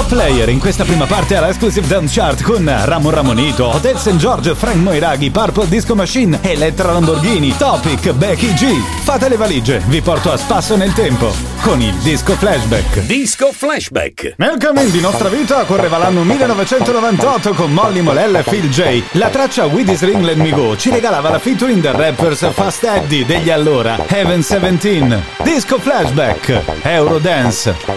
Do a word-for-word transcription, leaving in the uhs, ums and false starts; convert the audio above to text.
Top Player in questa prima parte alla Exclusive Dance Chart con Ramon Ramonito, Hotel Saint George, Frank Moiraghi, Purple Disco Machine, Elettra Lamborghini, Topic, Becky G. Fate le valigie, vi porto a spasso nel tempo con il Disco Flashback. Disco Flashback. Nel cammin di nostra vita correva l'anno millenovecentonovantotto con Molly Molella e Phil J. La traccia With This Ring Let Me Go ci regalava la featuring del rappers Fast Eddie degli allora Heaven diciassette. Disco Flashback, Eurodance.